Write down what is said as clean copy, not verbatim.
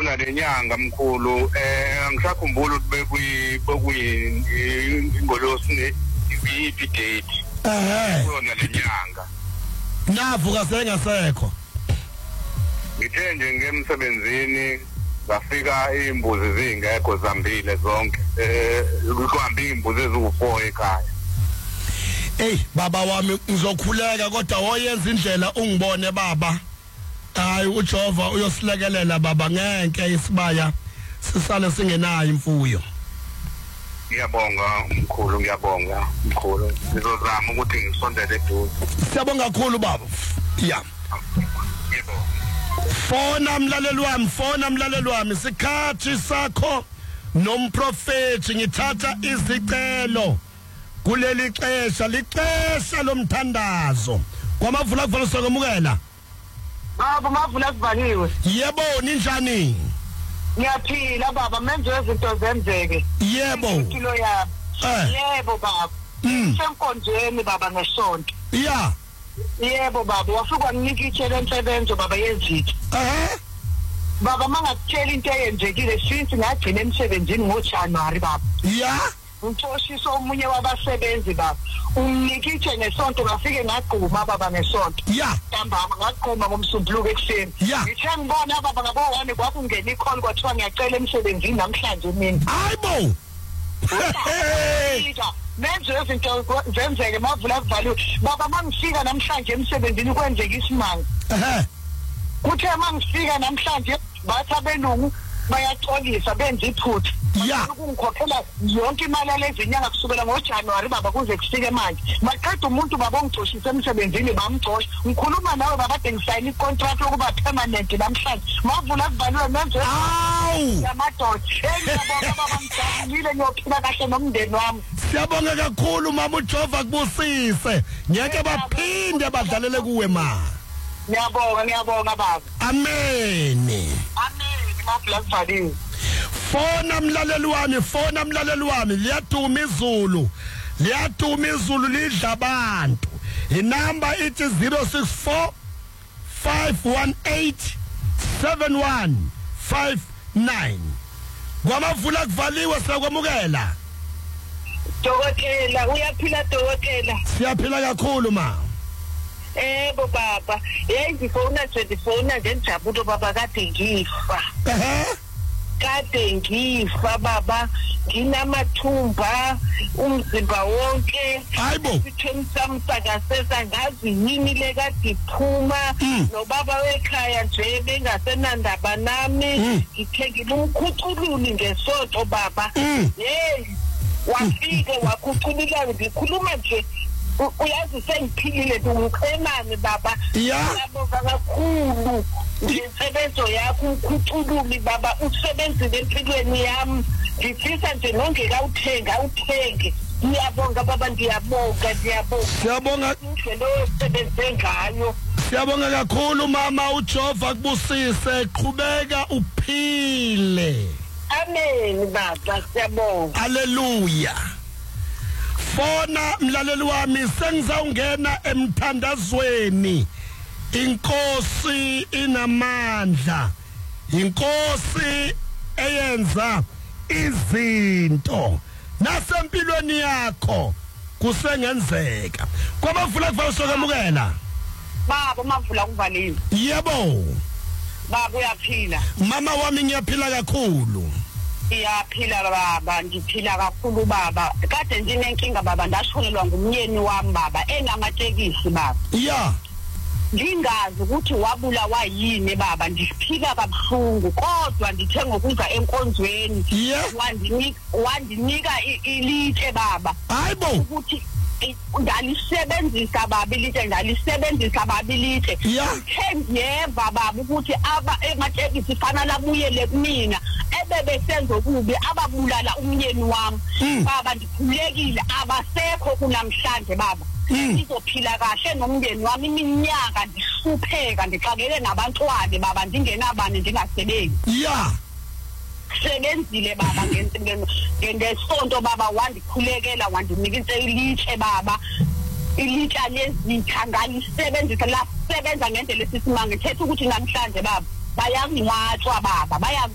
yona lenyanga mkhulu angisakhumbula ukuthi bekuyingolosi iphi date yona lenyanga navuka sengasekho ngithe nje ngemsebenzini zafika imbuzi zingekho zambile zonke kuhamba imbuzi eziwu4 ekhaya. Hey baba wami ngizokhuleka kodwa woyenza indlela ungibone baba. Hayi uJehova uyosilekelela baba ngeke isibaya sisale singenayo imfuyo. Ngiyabonga mkhulu ngizozama ukuthi ngisondele eduze. Siyabonga kakhulu baba. Yeah. Yebo. Fona mlaleli wami sikhathi sakho nomprofeti ngithatha izicelo kuleli xesha lixesha lomthandazo kwamavula kuvalo sokwamukela. Baba mavula kuvaliwe. Yebo ninjani? Ngiyaphila baba menze izinto zenzeke. Yebo. Impilo yami. Yebo baba. Senkonjeni baba ngesonto. Yeah. Yebo baba wafika nginika itshela emsebenzo baba yezitho. Baba mangakutshela into eyenzekile since ngagcina emsebenzini ngoJanuary baba. Yeah. Ngithoshisa omunye wabasebenzi baba. Unginikithe ngesonto ngafike ngaqhuma baba ngesonto. Yeah. Ntambama ngaqhuma ngomsunduluko ekseni. Ngithe ngibona baba ngabo1 kwakungena icall kwathiwa ngiyacela emsebenzini namhlanje mina. Hayibo. Menze izinto zenzeke mavula kuvaliwe. Baba mangifika namhlanje emsebenzini kwenzeka isimanga. Kuthe mangifika namhlanje bathi abelungu bayaxolisa benza iphutha. Ukungikhokhela yonke imali lezinyanga kusukela ngoJanuary baba kuze kufike manje. Maqeda umuntu baba ongixoshisa emsebenzini bamxosha. Ngikhuluma nawe baba dengisayina icontract yokuba permanent namhlanje. Mavula kuvaliwe menze yamadoda. Ngiyabonga baba ngijabulile ngiyophila kahle nomndeni wami. Siyabonga kakhulu mama uJehova kubusise. Ngeke baphinde badlalele kuwe ma. Ngiyabonga baba. Amen. Mavula kuvaliwe. Fona mlaleli wami liyaduma izulu lidla abantu. Inamba ithi 064 518 7159. Kwamavula kuvaliwe siyakwamukela. Dokotela uyaphila dokotela. Siyaphila kakhulu ma. Bo baba ngifona nje njabula baba kade ngifa. Kade ngifa baba nginamathumba umzimba wonke. Hayibo. Isithembu sami sakasesa ngazi yini le kade iphuma nobaba wekhaya nje bengasenandaba nami ngithengile umkhucululi ngesonto baba. Hey wafike wakhuculula ngikhuluma nje uyazi sengiphilile ngicemane baba. Ngiyabonga kakhulu ngesebenzo yakho ukhucululi baba usebenzile empilweni yami. Ngifisa nje nongeka uthenge. Ngiyabonga baba ngiyabonga. Siyabonga indlela osebenze ngayo. Siyabonga kakhulu mama uJehova kubusise qhubeka uphile. Amen baba siyabonga. Haleluya. Fona mlaleli wami sengizawungena emthandazweni. Inkosi inamandla. Inkosi eyenza izinto nasempilweni yakho kusengenzeka. Kwamavula kuvalo sokwamukela. Baba mavula kuvaliwe. Yebo. Baba uyaphila. Mama wami ngiyaphila kakhulu. Iyaphila baba ngiphila kakhulu baba. Kade nginenkinga baba ndashonelwa ngumyeni wami baba enamatekisi baba. Yeah. Ngingazi ukuthi wabulawa yini baba ngiphila kabuhlungu kodwa ndithe ngokuza enkonzweni wandinika ilitshe baba. Hayibo. Ukuthi ndalisebenzisa babilite. Ngiyeva baba ukuthi ematekisi fanele abuyele kumina ebebesenza okubi ababulala umyeni wami. Baba ndikhulekile abasekho kunamhlanje baba. Ngizophila kahle nomndeni wami iminyaka ndihlupheka ndixakele nabantwana baba ndingenabani ndingasebenzi. Sebenzile baba ngesonto baba wandikhulekela wandinika ilitshe baba. Ilitshe lezitha ngalisebenzisa la sebenza ngendlela esisimanga ethetha ukuthi namhlanje baba bayangcwatshwa baba